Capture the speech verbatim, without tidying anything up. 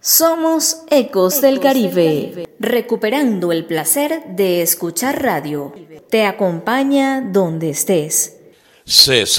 Somos Ecos del Caribe, recuperando el placer de escuchar radio. Te acompaña donde estés. César.